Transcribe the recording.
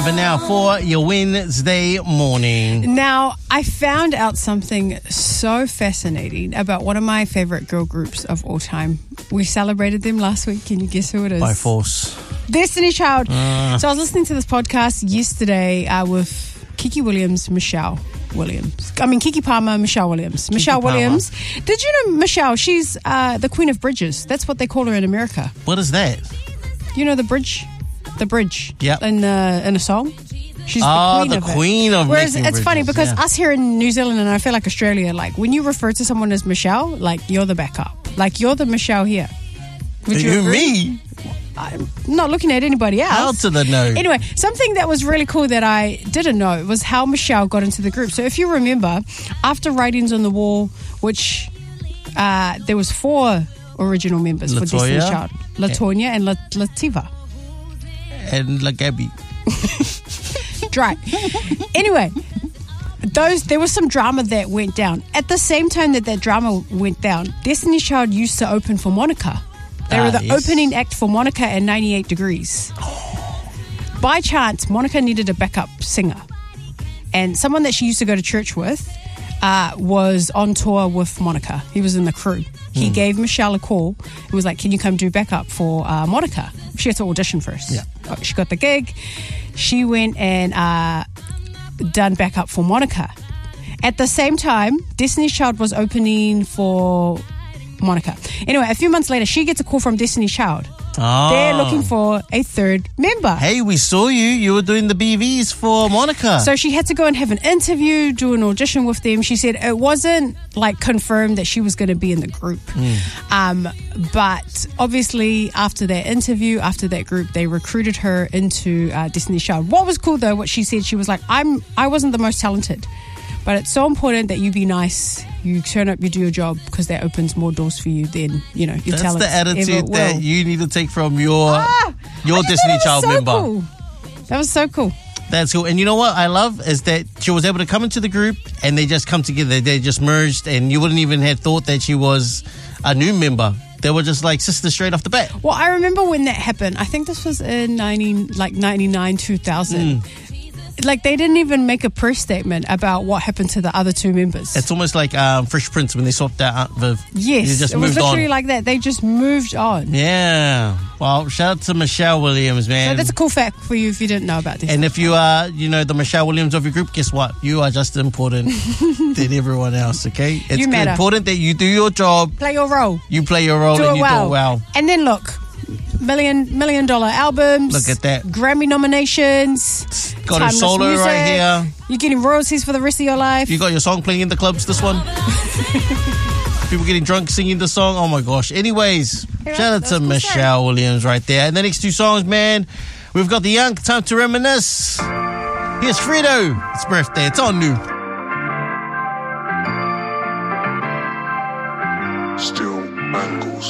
over now for your Wednesday morning. Now, I found out something so fascinating about one of my favorite girl groups of all time. We celebrated them last week. Can you guess who it is? By force. Destiny Child. So I was listening to this podcast yesterday with Kiki Williams, Michelle Williams. Kiki Palmer, Michelle Williams. Michelle Williams. Did you know Michelle? She's the Queen of Bridges. That's what they call her in America. What is that? You know the bridge? The bridge. Yep. In a song. She's the queen of Whereas making it's funny bridges, because us here in New Zealand and I feel like Australia, like when you refer to someone as Michelle, like you're the backup. Like you're the Michelle here. Would you agree? Me? I'm not looking at anybody else. How to the know? Anyway, something that was really cool that I didn't know was how Michelle got into the group. So if you remember, after Writings on the Wall, which there was 4 original members for Destiny's Child. LaToya and Lativa. And La Gabby. Right. Anyway, there was some drama that went down. At the same time that drama went down, Destiny's Child used to open for Monica. They were the opening act for Monica and 98 Degrees. By chance, Monica needed a backup singer. And someone that she used to go to church with was on tour with Monica. He was in the crew. He gave Michelle a call and was like, can you come do backup for Monica? She had to audition first. Yeah. She got the gig. She went and done backup for Monica. At the same time, Destiny's Child was opening for Monica. Anyway, a few months later, she gets a call from Destiny's Child. Oh. They're looking for a 3rd member. Hey, we saw you. You were doing the BVs for Monica. So she had to go and have an interview, do an audition with them. She said it wasn't like confirmed that she was going to be in the group. But obviously after that interview, after that group, they recruited her into Destiny's Child. What was cool though, what she said, she was like, I wasn't the most talented, but it's so important that you be nice, you turn up, you do your job, because that opens more doors for you than, your That's talent. the attitude that you need to take from your Destiny Child so member. Cool. That was so cool. That's cool. And you know what I love is that she was able to come into the group and they just come together. They just merged and you wouldn't even have thought that she was a new member. They were just like sisters straight off the bat. Well, I remember when that happened. I think this was in 99, 2000. Like, they didn't even make a press statement about what happened to the other 2 members. It's almost like Fresh Prince when they swapped out Viv. Yes, just it was moved literally on. like that. They just moved on. Yeah. Well, shout out to Michelle Williams, man. So that's a cool fact for you if you didn't know about this. And if you are, the Michelle Williams of your group, guess what? You are just as important than everyone else, okay? It's You matter. important that you do your job. Play your role. You play your role and you do it well. And then look, million dollar albums. Look at that. Grammy nominations. Got a timeless solo music. right here. You're getting royalties for the rest of your life. You got your song playing in the clubs, this one? People getting drunk singing the song. Oh my gosh. Anyways, shout out to Michelle Williams right there. And the next 2 songs, man, we've got The Young, Time to Reminisce. Here's Fredo. It's birthday. It's on new. Still bangles.